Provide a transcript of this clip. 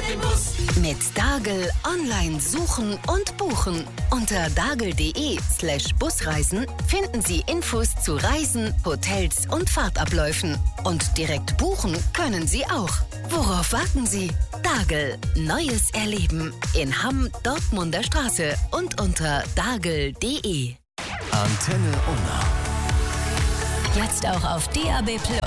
den Bus. Mit Dagel online suchen und buchen. Unter dagel.de/Busreisen finden Sie Infos zu Reisen, Hotels und Fahrtabläufen. Und direkt buchen können Sie auch. Worauf warten Sie? Dagel. Neues erleben. In Hamm, Dortmunder Straße und unter dagel.de. Antenne Unna. Jetzt auch auf DAB+.